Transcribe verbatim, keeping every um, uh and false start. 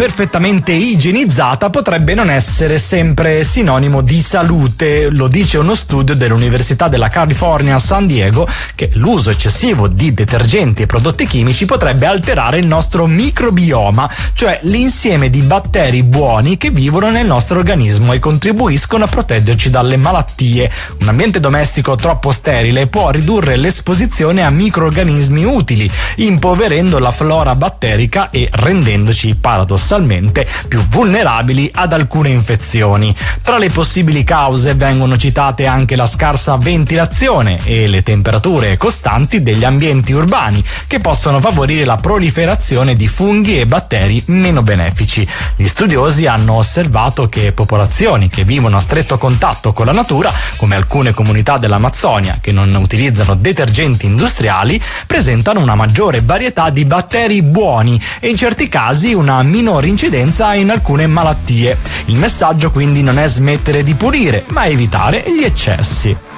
perfettamente igienizzata potrebbe non essere sempre sinonimo di salute. Lo dice uno studio dell'Università della California a San Diego, che l'uso eccessivo di detergenti e prodotti chimici potrebbe alterare il nostro microbioma, cioè l'insieme di batteri buoni che vivono nel nostro organismo e contribuiscono a proteggerci dalle malattie. Un ambiente domestico troppo sterile può ridurre l'esposizione a microrganismi utili, impoverendo la flora batterica e rendendoci paradossalmente più vulnerabili ad alcune infezioni. Tra le possibili cause vengono citate anche la scarsa ventilazione e le temperature costanti degli ambienti urbani, che possono favorire la proliferazione di funghi e batteri meno benefici. Gli studiosi hanno osservato che popolazioni che vivono a stretto contatto con la natura, come alcune comunità dell'Amazzonia che non utilizzano detergenti industriali, presentano una maggiore varietà di batteri buoni e in certi casi una minore incidenza in alcune malattie. Il messaggio quindi non è smettere di pulire, ma evitare gli eccessi.